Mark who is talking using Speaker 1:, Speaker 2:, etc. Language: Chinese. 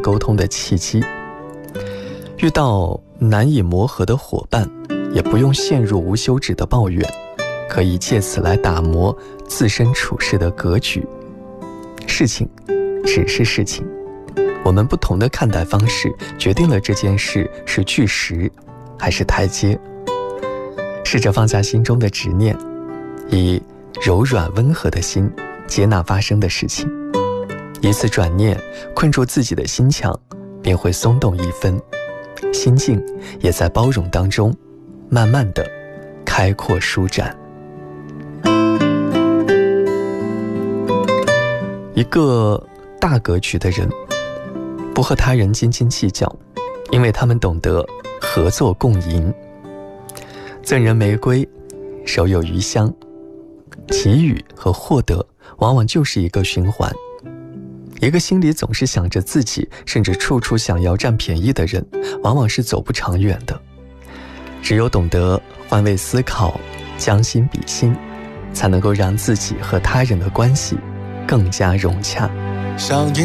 Speaker 1: 沟通的契机。遇到难以磨合的伙伴，也不用陷入无休止的抱怨，可以借此来打磨自身处事的格局。事情只是事情，我们不同的看待方式决定了这件事是巨石还是台阶。试着放下心中的执念，以柔软温和的心接纳发生的事情，一次转念困住自己的心墙，便会松动一分，心境也在包容当中慢慢的开阔舒展。一个大格局的人，不和他人斤斤计较，因为他们懂得合作共赢。赠人玫瑰，手有余香。给予和获得往往就是一个循环。一个心里总是想着自己，甚至处处想要占便宜的人，往往是走不长远的。只有懂得换位思考，将心比心，才能够让自己和他人的关系更加融洽。
Speaker 2: 像